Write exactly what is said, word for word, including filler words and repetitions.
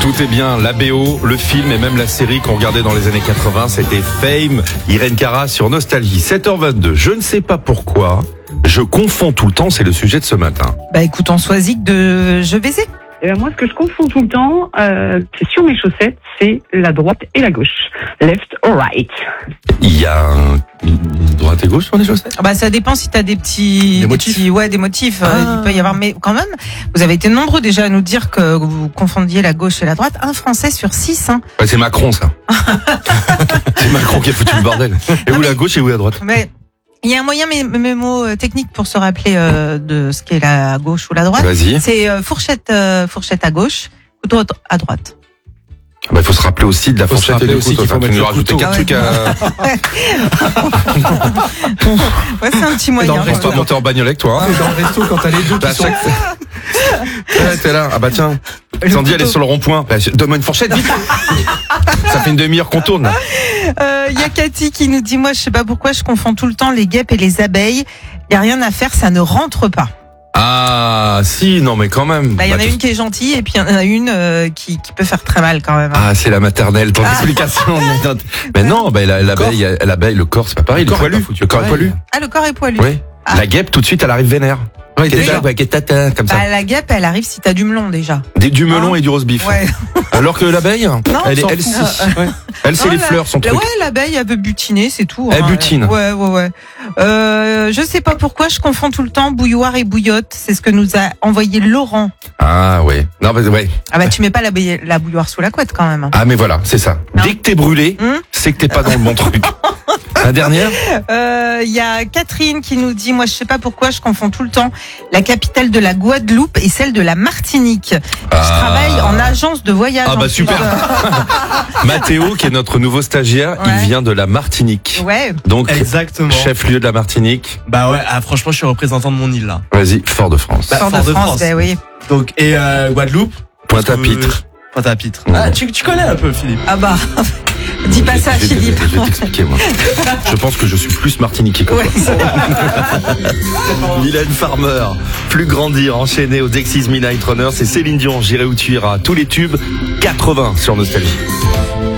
Tout est bien, la B O, le film et même la série qu'on regardait dans les années quatre-vingts, c'était Fame, Irène Cara sur Nostalgie. sept heures vingt-deux, je ne sais pas pourquoi, je confonds tout le temps, c'est le sujet de ce matin. Bah écoute, on choisit de Je vais y. Eh ben moi, ce que je confonds tout le temps, euh, c'est sur mes chaussettes, c'est la droite et la gauche. Left or right. Il y a un, une droite et gauche sur les chaussettes? Ah bah ça dépend si t'as des petits, Des motifs. petits, ouais, des motifs. Ah. euh, il peut y avoir, mais quand même, vous avez été nombreux déjà à nous dire que vous confondiez la gauche et la droite. Un Français sur six, hein. Ouais, c'est Macron ça. C'est Macron qui a foutu le bordel. Et Non, où mais- la gauche et où la droite? Mais il y a un moyen mé- mémo euh, technique pour se rappeler euh, de ce qu'est la gauche ou la droite. Vas-y. C'est euh, fourchette, euh, fourchette à gauche, couteau à droite. Il bah, faut se rappeler aussi de la Faut se fourchette et rappeler du aussi couteau. qu'il faut Enfin, tu mettre nous le rajouter couteau. quatre trucs à... Ouais, c'est un petit moyen. Dans le On resto, va monter en bagnole avec toi. Ah, Hein. mais dans le resto, quand t'as les deux Bah, qui sont... chaque... Ouais, t'es là. Ah bah tiens. Le Sandy, elle est couteau. sur le rond-point. Bah, donne-moi une fourchette, vite. Ça fait une demi-heure qu'on tourne. Euh, y a Cathy qui nous dit, moi, je sais pas pourquoi je confonds tout le temps les guêpes et les abeilles. Y a rien à faire, ça ne rentre pas. Ah, si, non, mais quand même. Bah, y en Bah, a tu- une qui est gentille et puis y en a une euh, qui, qui peut faire très mal quand même. hein. Ah, c'est la maternelle, ton Ah. explication. Mais non, bah, la- l'abeille, l'abeille, le corps, c'est pas pareil. Le Le, corps est poilu. pas foutu Le corps est pareil. poilu. Ah, le corps est poilu. Oui. Ah. La guêpe, tout de suite, elle arrive vénère. Ouais, Qu'est-ce déjà. que- ouais, qu'est-ce que t'as, comme ça. Bah, la guêpe, elle arrive si t'as du melon déjà. Des, du melon Ah. et du roast beef. Ouais. Alors que l'abeille, elle, est- s'en elle, fout. si. Ouais. Elle, c'est Non, les la- fleurs, son la- truc. Ouais, l'abeille, elle veut butiner, c'est tout. Elle hein. butine. Ouais, ouais, ouais. Euh, je sais pas pourquoi je confonds tout le temps bouilloire et bouillotte. C'est ce que nous a envoyé Laurent. Ah, ouais. Non, mais ouais. Ah bah, tu mets pas la, bouille- la bouilloire sous la couette quand même. Ah, mais voilà, c'est ça. Non. Dès que t'es brûlé, Hum c'est que t'es pas dans le bon truc. La dernière? Euh, il y a Catherine qui nous dit, moi je sais pas pourquoi je confonds tout le temps la capitale de la Guadeloupe et celle de la Martinique. Ah. Je travaille en agence de voyage. Ah en bah plus. super. Mathéo, qui est notre nouveau stagiaire, Ouais. il vient de la Martinique. Ouais. Donc, Exactement. chef-lieu de la Martinique. Bah ouais, ah, franchement, je suis représentant de mon île là. Vas-y, Fort-de-France. Bah, Fort de Fort-de-France. France, ben oui. Donc et euh, Guadeloupe. Pointe-à-Pitre. Pointe-à-Pitre. Mmh. Ah, tu, tu connais un peu, Philippe. Ah bah, dis pas ça, Je vais- Philippe. Je vais t'expliquer, moi. Je pense que je suis plus martiniquais que toi. Ouais. Mylène Farmer, plus grandir, enchaîné au Dexys Midnight Runner, c'est Céline Dion, J'irai où tu iras, tous les tubes, quatre-vingts sur Nostalgie.